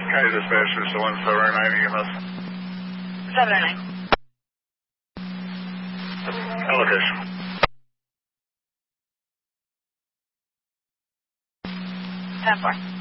County Dispatcher, so 179 EMS. 709. Location. 10-4.